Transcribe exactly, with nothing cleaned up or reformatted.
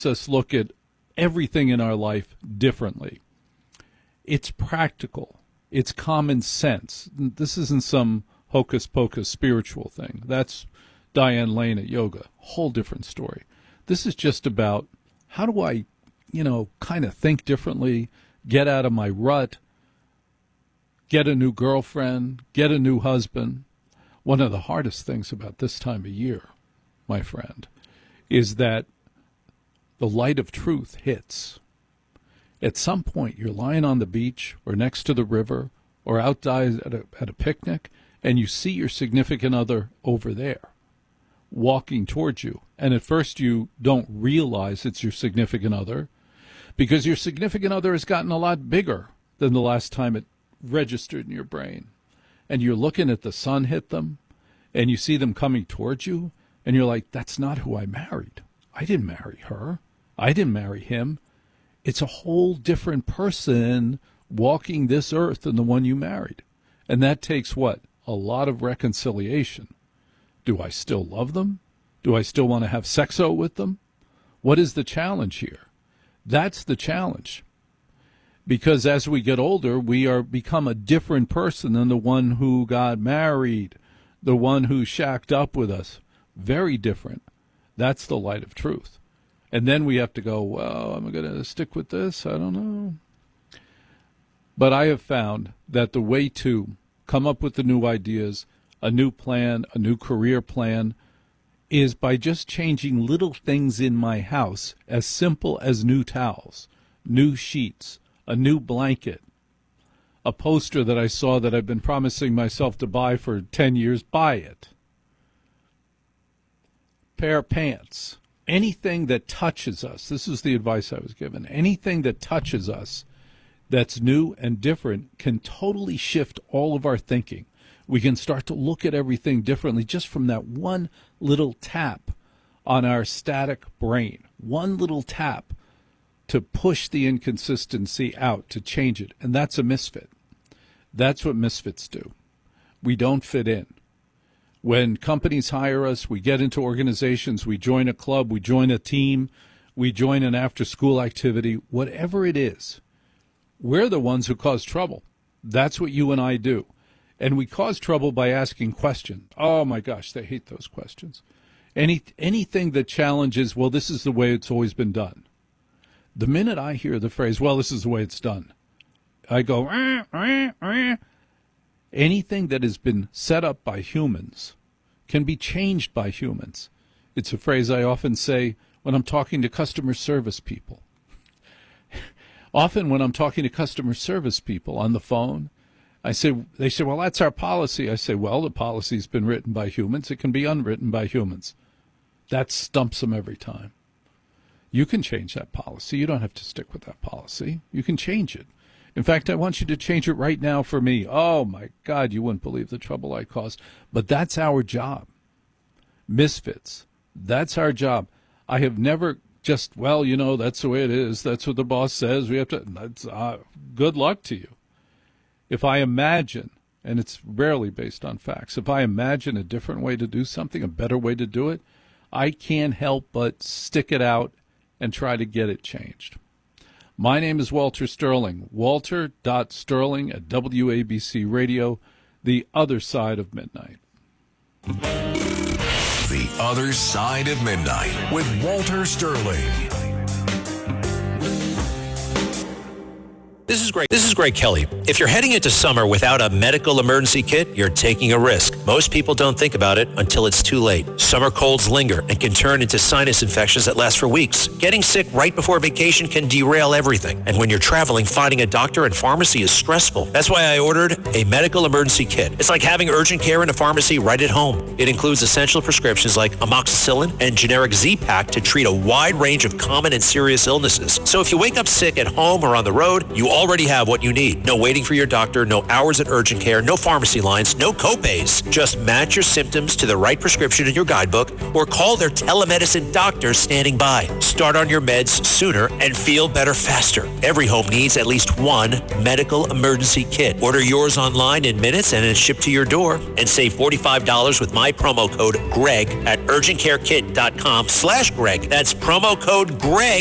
us look at everything in our life differently. It's practical. It's common sense. This isn't some hocus pocus spiritual thing. That's Diane Lane at yoga. Whole different story. This is just about how do I, you know, kind of think differently, get out of my rut, get a new girlfriend, get a new husband. One of the hardest things about this time of year, my friend, is that the light of truth hits. At some point, you're lying on the beach or next to the river or outside at a, at a picnic, and you see your significant other over there walking towards you. And at first, you don't realize it's your significant other because your significant other has gotten a lot bigger than the last time it registered in your brain. And you're looking at the sun hit them, and you see them coming towards you, and you're like, that's not who I married. I didn't marry her. I didn't marry him. It's a whole different person walking this earth than the one you married. And that takes what? A lot of reconciliation. Do I still love them? Do I still want to have sexo with them? What is the challenge here? That's the challenge. Because as we get older, we are become a different person than the one who got married, the one who shacked up with us. Very different. That's the light of truth. And then we have to go, well, am I going to stick with this? I don't know. But I have found that the way to come up with the new ideas, a new plan, a new career plan, is by just changing little things in my house, as simple as new towels, new sheets, a new blanket, a poster that I saw that I've been promising myself to buy for ten years, buy it. Pair of pants. Anything that touches us, this is the advice I was given, anything that touches us that's new and different can totally shift all of our thinking. We can start to look at everything differently just from that one little tap on our static brain, one little tap to push the inconsistency out, to change it. And that's a misfit. That's what misfits do. We don't fit in. When companies hire us, we get into organizations, we join a club, we join a team, we join an after-school activity, whatever it is, we're the ones who cause trouble. That's what you and I do. And we cause trouble by asking questions. Oh, my gosh, they hate those questions. Any Anything that challenges, well, this is the way it's always been done. The minute I hear the phrase, well, this is the way it's done, I go, ah, ah, ah. Anything that has been set up by humans can be changed by humans. It's a phrase I often say when I'm talking to customer service people. Often when I'm talking to customer service people on the phone, I say, they say, well, that's our policy. I say, well, the policy's been written by humans. It can be unwritten by humans. That stumps them every time. You can change that policy. You don't have to stick with that policy. You can change it. In fact, I want you to change it right now for me. Oh, my God, you wouldn't believe the trouble I caused. But that's our job. Misfits. That's our job. I have never just, well, you know, that's the way it is. That's what the boss says. We have to, that's, uh, good luck to you. If I imagine, and it's rarely based on facts, if I imagine a different way to do something, a better way to do it, I can't help but stick it out and try to get it changed. My name is Walter Sterling, walter dot sterling at W A B C Radio, the other side of midnight. The Other Side of Midnight with Walter Sterling. This is Greg. This is Greg Kelly. If you're heading into summer without a medical emergency kit, you're taking a risk. Most people don't think about it until it's too late. Summer colds linger and can turn into sinus infections that last for weeks. Getting sick right before vacation can derail everything. And when you're traveling, finding a doctor and pharmacy is stressful. That's why I ordered a medical emergency kit. It's like having urgent care in a pharmacy right at home. It includes essential prescriptions like amoxicillin and generic Z-Pak to treat a wide range of common and serious illnesses. So if you wake up sick at home or on the road, you all already have what you need. No waiting for your doctor, no hours at urgent care, no pharmacy lines, no copays. Just match your symptoms to the right prescription in your guidebook or call their telemedicine doctor standing by. Start on your meds sooner and feel better faster. Every home needs at least one medical emergency kit. Order yours online in minutes and it's shipped to your door. And save forty-five dollars with my promo code GREG at urgent care kit dot com slash Greg. That's promo code GREG